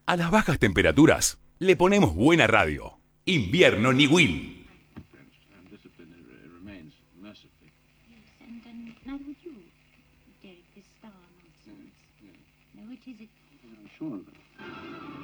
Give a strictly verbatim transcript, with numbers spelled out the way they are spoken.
A las bajas temperaturas le ponemos buena radio. Invierno Niwil. And discipline uh, remains mercifully. Yes, and um, neither would you, Derek, this star nonsense. Yeah, yeah. No, it is. It, I'm sure of it.